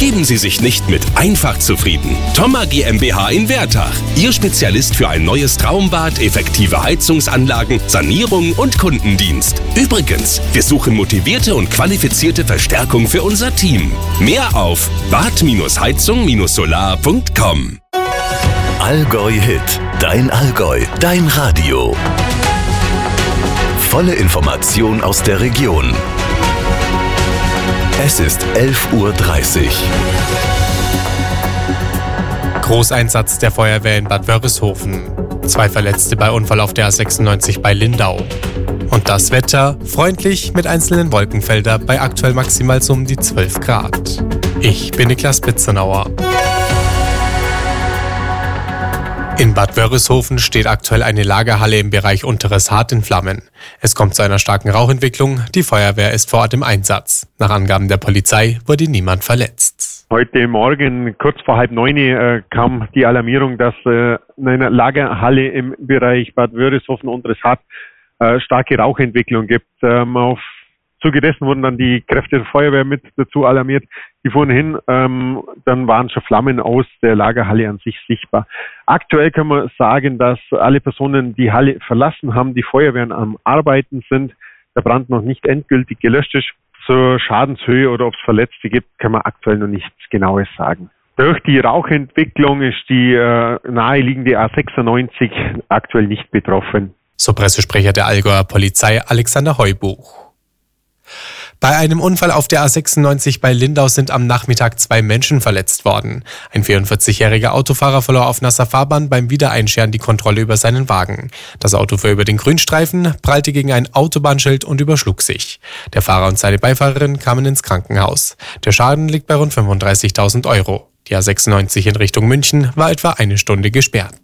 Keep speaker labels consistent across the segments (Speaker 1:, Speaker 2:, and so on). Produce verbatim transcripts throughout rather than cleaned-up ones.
Speaker 1: Geben Sie sich nicht mit einfach zufrieden. Thoma GmbH in Wertach. Ihr Spezialist für ein neues Traumbad, effektive Heizungsanlagen, Sanierung und Kundendienst. Übrigens, wir suchen motivierte und qualifizierte Verstärkung für unser Team. Mehr auf bad heizung solar punkt com.
Speaker 2: Allgäu Hit. Dein Allgäu. Dein Radio. Volle Information aus der Region. Es ist elf Uhr dreißig.
Speaker 3: Großeinsatz der Feuerwehr in Bad Wörishofen. Zwei Verletzte bei Unfall auf der A sechsundneunzig bei Lindau. Und das Wetter freundlich mit einzelnen Wolkenfeldern bei aktuell maximal so um die zwölf Grad. Ich bin Niklas Pitzenauer. In Bad Wörishofen steht aktuell eine Lagerhalle im Bereich Unteres Hart in Flammen. Es kommt zu einer starken Rauchentwicklung. Die Feuerwehr ist vor Ort im Einsatz. Nach Angaben der Polizei wurde niemand verletzt.
Speaker 4: Heute Morgen, kurz vor halb neun, äh, kam die Alarmierung, dass äh, in einer Lagerhalle im Bereich Bad Wörishofen Unteres Hart äh, starke Rauchentwicklung gibt. Ähm, auf Zuge dessen wurden dann die Kräfte der Feuerwehr mit dazu alarmiert. Die fuhren hin, ähm, dann waren schon Flammen aus der Lagerhalle an sich sichtbar. Aktuell kann man sagen, dass alle Personen die Halle verlassen haben, die Feuerwehren am Arbeiten sind, der Brand noch nicht endgültig gelöscht ist. Zur Schadenshöhe oder ob es Verletzte gibt, kann man aktuell noch nichts Genaues sagen. Durch die Rauchentwicklung ist die äh, naheliegende A sechsundneunzig aktuell nicht betroffen.
Speaker 3: So Pressesprecher der Allgäuer Polizei Alexander Heubuch. Bei einem Unfall auf der A sechsundneunzig bei Lindau sind am Nachmittag zwei Menschen verletzt worden. Ein vierundvierzigjähriger Autofahrer verlor auf nasser Fahrbahn beim Wiedereinscheren die Kontrolle über seinen Wagen. Das Auto fuhr über den Grünstreifen, prallte gegen ein Autobahnschild und überschlug sich. Der Fahrer und seine Beifahrerin kamen ins Krankenhaus. Der Schaden liegt bei rund fünfunddreißigtausend Euro. Die A sechsundneunzig in Richtung München war etwa eine Stunde gesperrt.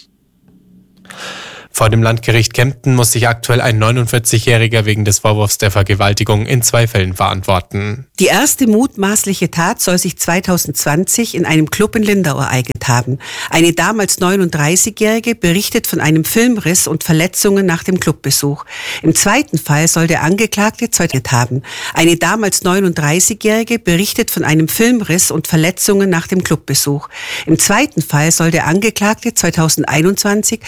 Speaker 3: Vor dem Landgericht Kempten muss sich aktuell ein neunundvierzigjähriger wegen des Vorwurfs der Vergewaltigung in zwei Fällen verantworten.
Speaker 5: Die erste mutmaßliche Tat soll sich zweitausendzwanzig in einem Club in Lindau ereignet haben. Eine damals neununddreißigjährige berichtet von einem Filmriss und Verletzungen nach dem Clubbesuch. Im zweiten Fall soll der Angeklagte zweitausendzwanzig haben. Eine damals neununddreißigjährige berichtet von einem Filmriss und Verletzungen nach dem Clubbesuch. Im zweiten Fall soll der Angeklagte zweitausendeinundzwanzig